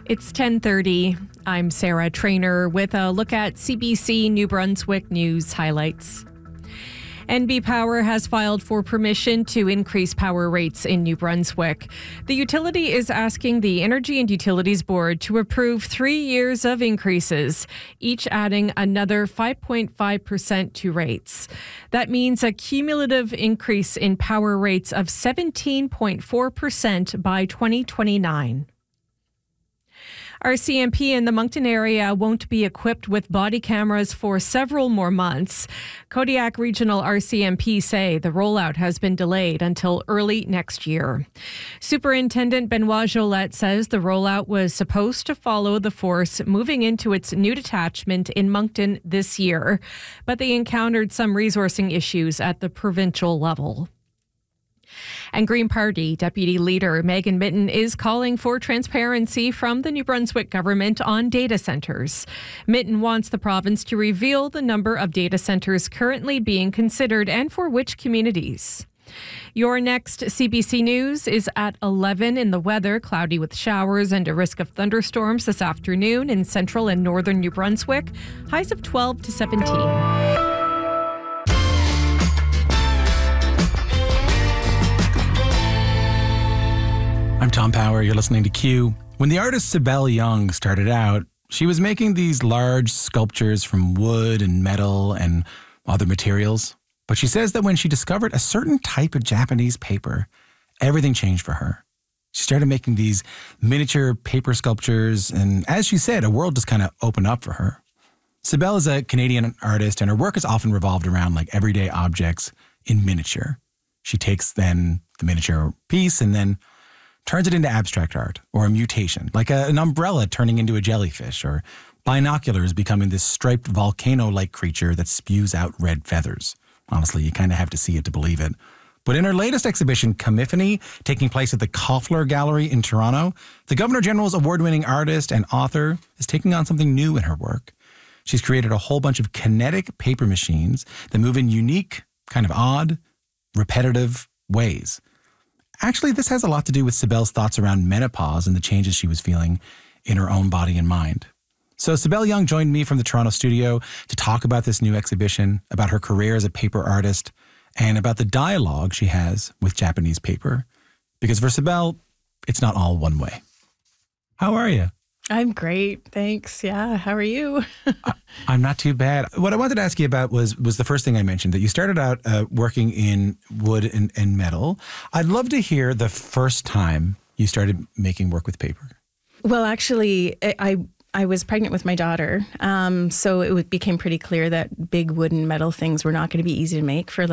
It's 10:30. I'm Sarah Trainer with a look at CBC New Brunswick news highlights. NB Power has filed for permission to increase power rates in New Brunswick. The utility is asking the Energy and Utilities Board to approve 3 years of increases, each adding another 5.5% to rates. That means a cumulative increase in power rates of 17.4% by 2029. RCMP in the Moncton area won't be equipped with body cameras for several more months. Kodiak Regional RCMP say the rollout has been delayed until early next year. Superintendent Benoit Jolette says the rollout was supposed to follow the force moving into its new detachment in Moncton this year, but they encountered some resourcing issues at the provincial level. And Green Party Deputy Leader Megan Mitton is calling for transparency from the New Brunswick government on data centres. Mitton wants the province to reveal the number of data centres currently being considered and for which communities. Your next CBC News is at 11 in the weather, cloudy with showers and a risk of thunderstorms this afternoon in central and northern New Brunswick, highs of 12 to 17. I'm Tom Power. You're listening to Q. When the artist Sibel Young started out, she was making these large sculptures from wood and metal and other materials. But she says that when she discovered a certain type of Japanese paper, everything changed for her. She started making these miniature paper sculptures, and as she said, a world just kind of opened up for her. Sibel is a Canadian artist, and her work is often revolved around like everyday objects in miniature. She takes then the miniature piece and then turns it into abstract art or a mutation, like an umbrella turning into a jellyfish or binoculars becoming this striped volcano-like creature that spews out red feathers. Honestly, you kind of have to see it to believe it. But in her latest exhibition, Camiphony, taking place at the Koffler Gallery in Toronto, the Governor-General's award-winning artist and author is taking on something new in her work. She's created a whole bunch of kinetic paper machines that move in unique, kind of odd, repetitive ways. Actually, this has a lot to do with Sibel's thoughts around menopause and the changes she was feeling in her own body and mind. So Sibel Young joined me from the Toronto studio to talk about this new exhibition, about her career as a paper artist, and about the dialogue she has with Japanese paper. Because for Sibel, it's not all one way. How are you? I'm great, thanks. Yeah, how are you? I'm not too bad. What I wanted to ask you about was the first thing I mentioned, that you started out working in wood and metal. I'd love to hear the first time you started making work with paper. Well, actually, I was pregnant with my daughter, so it became pretty clear that big wood and metal things were not going to be easy to make for